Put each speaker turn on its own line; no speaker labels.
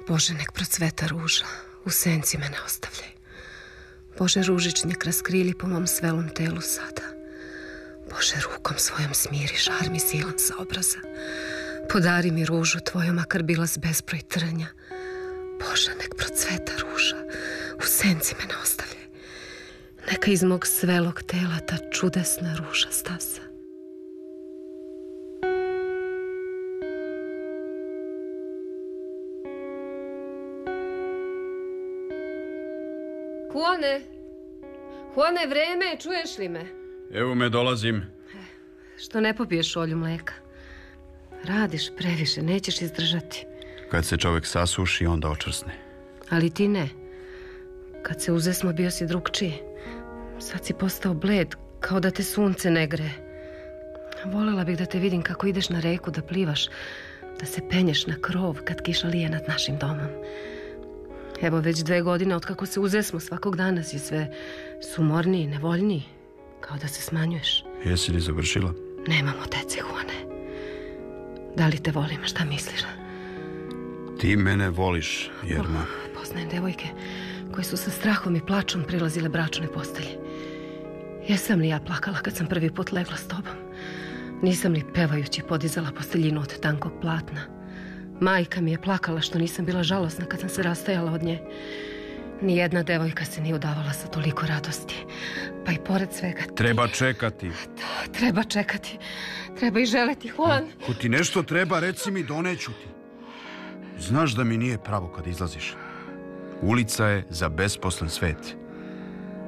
Bože, nek procveta ruža, u senci me ne ostavljaj. Bože, ružičnjak raskrili po mom svelom telu sada. Bože, rukom svojom smiri žar mi silan sa obraza. Podari mi ružu tvoju, makar bila s bezbroj trnja. Bože, nek procveta ruža, u senci me ne ostavljaj. Neka iz mog svelog tela ta čudesna ruža stasa. Juane, vreme, čuješ li me?
Evo me, dolazim.
Što ne popiješ šolju mleka? Radiš previše, nećeš izdržati.
Kad se čovjek sasuši, onda očvrsne.
Ali ti ne. Kad se uzesmo, bio si drugčiji. Sad si postao bled, kao da te sunce ne gre. Volela bih da te vidim kako ideš na reku da plivaš, da se penješ na krov kad kiša lije nad našim domom. Evo već 2 godine od kako se uzesmo, svakog dana si sve sumorniji, nevoljniji, kao da se smanjuješ.
Jesi li završila?
Nemamo dece, Juane. Da li te volim, šta misliš?
Ti mene voliš, Jerma.
Poznajem devojke koje su sa strahom i plačom prilazile bračne postelje. Jesam li ja plakala kad sam prvi put legla s tobom? Nisam li pevajući podizala posteljinu od tankog platna? Majka mi je plakala što nisam bila žalosna kad sam se rastajala od nje. Nijedna devojka se nije udavala sa toliko radosti. Pa i pored svega...
Treba čekati.
Treba čekati. Treba i želeti, Juan.
Ako ti nešto treba, reci mi, doneću ti. Znaš da mi nije pravo kad izlaziš. Ulica je za besposlen svet.